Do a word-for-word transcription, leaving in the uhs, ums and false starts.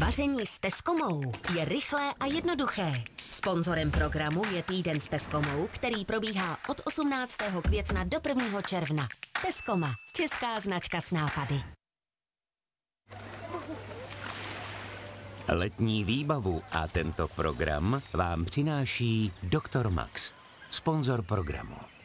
Vaření s Tescomou je rychlé a jednoduché. Sponzorem programu je Týden s Tescomou, který probíhá od osmnáctého května do prvního června. Tescoma, česká značka s nápady. Letní výbavu a tento program vám přináší doktor Max, sponzor programu.